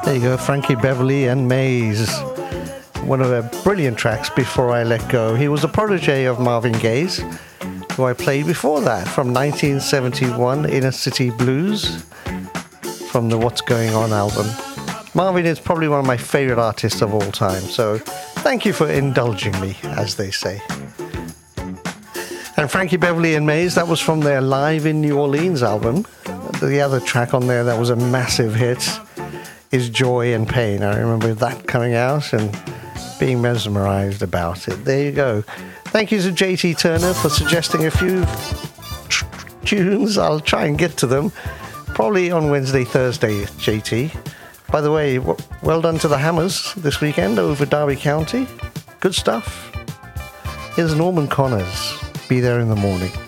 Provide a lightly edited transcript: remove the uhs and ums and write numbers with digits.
There you go, Frankie Beverly and Maze. One of their brilliant tracks, Before I Let Go. He was a protege of Marvin Gaye's, who I played before that, from 1971, Inner City Blues, from the What's Going On album. Marvin is probably one of my favorite artists of all time, so thank you for indulging me, as they say. And Frankie Beverly and Maze, that was from their Live in New Orleans album. The other track on there that was a massive hit is Joy and Pain. I remember that coming out and being mesmerized about it. There you go. Thank you to JT Turner for suggesting a few tunes. I'll try and get to them probably on Wednesday, Thursday, JT. By the way, well done to the Hammers this weekend over Derby County. Good stuff. Here's Norman Connors. Be There in the Morning.